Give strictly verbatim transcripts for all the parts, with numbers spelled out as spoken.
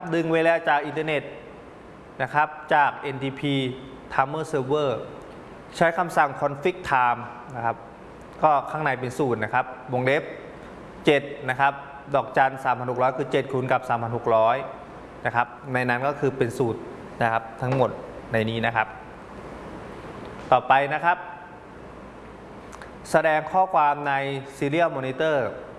ดึงเวลาจากอินเทอร์เน็ตนะครับจาก เอ็น ที พี Timer Server ใช้คำสั่ง config time นะครับก็ข้างในเป็นสูตรนะครับวงเล็บเจ็ดนะครับดอกจัน สามพันหกร้อย คือเจ็ดคูณกับ สามพันหกร้อย นะครับในนั้นก็คือเป็นสูตรนะครับทั้งหมดในนี้นะครับต่อไปนะครับแสดงข้อความใน Serial Monitor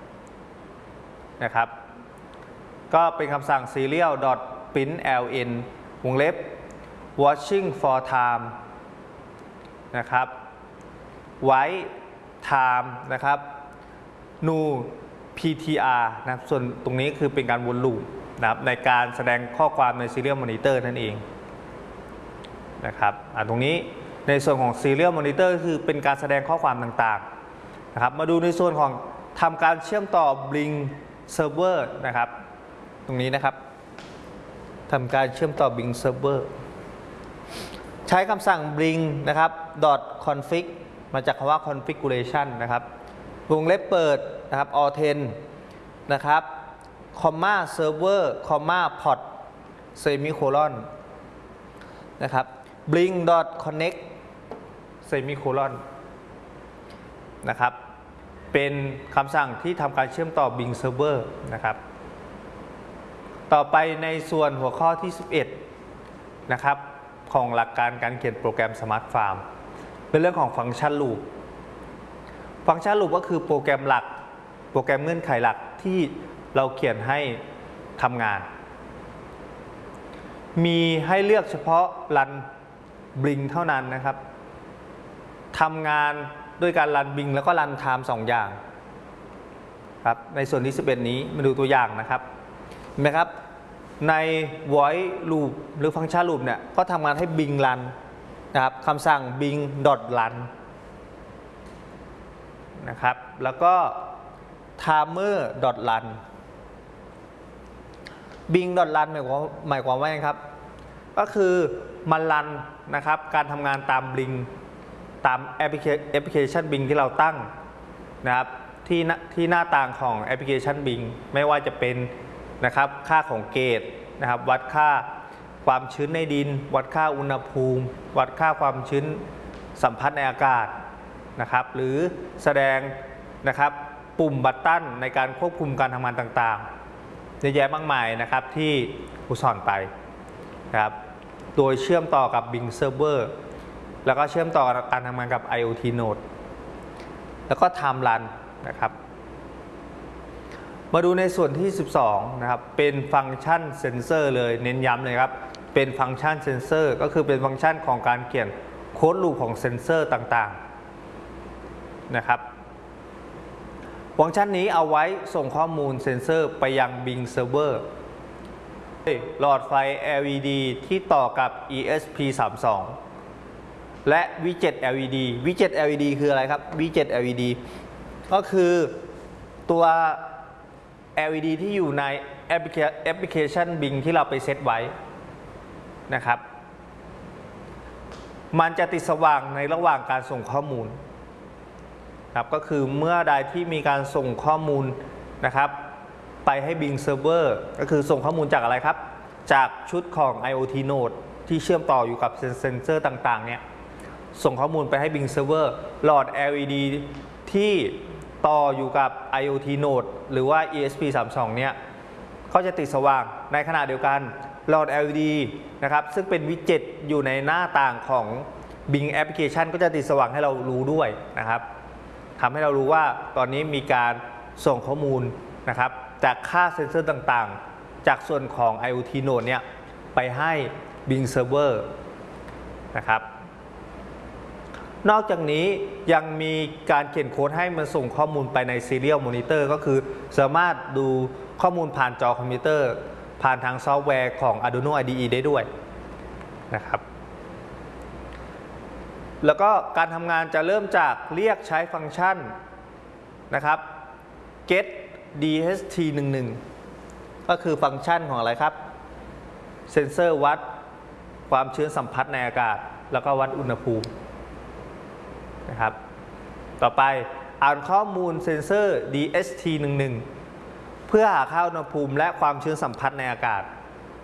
นะครับก็เป็นคำสั่ง serial.println วงเล็บ watching for time นะครับไว้ time นะครับ new พี ที อาร์ นะครับส่วนตรงนี้คือเป็นการวนลูปนะครับในการแสดงข้อความใน Serial Monitor นั่นเองนะครับตรงนี้ในส่วนของ Serial Monitor คือเป็นการแสดงข้อความต่างๆนะครับมาดูในส่วนของทำการเชื่อมต่อ Blink Server นะครับตรงนี้นะครับทำการเชื่อมต่อ Blink Server ใช้คำสั่ง blink นะครับ .config มาจากคำว่า configuration นะครับวงเล็บเปิดนะครับ ออ เท็น นะครับ comma server comma port semicolon นะครับ blink connect semicolon นะครับเป็นคำสั่งที่ทำการเชื่อมต่อ Blink Server นะครับต่อไปในส่วนหัวข้อที่สิบเอ็ดนะครับของหลักการการเขียนโปรแกรม Smart Farm เป็นเรื่องของฟังก์ชันลูปฟังก์ชันลูปก็คือโปรแกรมหลักโปรแกรมเงื่อนไขหลักที่เราเขียนให้ทำงานมีให้เลือกเฉพาะรัน Blink เท่านั้นนะครับทำงานด้วยการรัน Blink แล้วก็รัน Time สองอย่างครับในส่วนที่สิบเอ็ดนี้มาดูตัวอย่างนะครับเห็นไหมครับใน void loop หรือฟังก์ชัน loop เนี่ยก็ทำงานให้ Blink run นะครับคำสั่ง blink run นะครับแล้วก็ timer run blink run หมายความหมายความว่าไงครับก็คือมันรันนะครับการทำงานตาม Blink ตามแอปพลิเคชัน Blink ที่เราตั้งนะครับที่ที่หน้าต่างของแอปพลิเคชัน Blink ไม่ว่าจะเป็นนะครับค่าของเกจนะครับวัดค่าความชื้นในดินวัดค่าอุณหภูมิวัดค่าความชื้นสัมผัสในอากาศนะครับหรือแสดงนะครับปุ่มบัตตันในการควบคุมการทำงานต่างๆเยอะแยะมากมายนะครับที่ครูสอนไปนะครับโดยเชื่อมต่อกับ Blink Server แล้วก็เชื่อมต่อกับการทำงานกับ ไอ โอ ที Node แล้วก็ Time Run นะครับมาดูในส่วนที่สิบสองนะครับเป็นฟังก์ชันเซนเซอร์เลยเน้นย้ำเลยครับเป็นฟังก์ชันเซนเซอร์ก็คือเป็นฟังก์ชันของการเขียนโค้ดลูปของเซนเซอร์ต่างๆนะครับฟังก์ชันนี้เอาไว้ส่งข้อมูลเซนเซอร์ไปยัง Blink Server หลอดไฟ แอล อี ดี ที่ต่อกับ อี เอส พี สามสิบสอง และวิดเจ็ต แอล อี ดี วิดเจ็ต แอล อี ดี คืออะไรครับวิดเจ็ต แอล อี ดี ก็คือตัวแอล อี ดี ที่อยู่ในแอปพลิเคชัน Blink ที่เราไปเซตไว้นะครับมันจะติดสว่างในระหว่างการส่งข้อมูลครับก็คือเมื่อใดที่มีการส่งข้อมูลนะครับไปให้ Blink Server ก็คือส่งข้อมูลจากอะไรครับจากชุดของ ไอ โอ ที Node ที่เชื่อมต่ออยู่กับเซนเซอร์ต่างๆเนี่ยส่งข้อมูลไปให้ Blink Server หลอด แอล อี ดี ที่ต่ออยู่กับ ไอ โอ ที Node หรือว่า อี เอส พี สามสิบสอง เนี่ยก็จะติดสว่างในขณะเดียวกันหลอด แอล อี ดี นะครับซึ่งเป็นวิดเจ็ตอยู่ในหน้าต่างของ Blink Application ก็จะติดสว่างให้เรารู้ด้วยนะครับทำให้เรารู้ว่าตอนนี้มีการส่งข้อมูลนะครับจากค่าเซนเซอร์ต่างๆจากส่วนของ ไอ โอ ที Node เนี่ยไปให้ Blink Server นะครับนอกจากนี้ยังมีการเขียนโค้ดให้มันส่งข้อมูลไปใน Serial Monitor ก็คือสามารถดูข้อมูลผ่านจอคอมพิวเตอร์ผ่านทางซอฟต์แวร์ของ Arduino ไอ ดี อี ได้ด้วยนะครับแล้วก็การทำงานจะเริ่มจากเรียกใช้ฟังก์ชันนะครับ get ดี เอช ที หนึ่งสิบเอ็ด ก็คือฟังก์ชันของอะไรครับเซนเซอร์วัดความชื้นสัมผัสในอากาศแล้วก็วัดอุณหภูมินะครับต่อไปอ่านข้อมูลเซนเซอร์ ดี เอช ที หนึ่งสิบเอ็ด เพื่อหาค่าอุณหภูมิและความชื้นสัมผัสในอากาศ